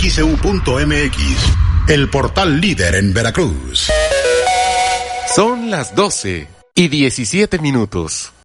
xeu.mx, el portal líder en Veracruz. Son las 12:17.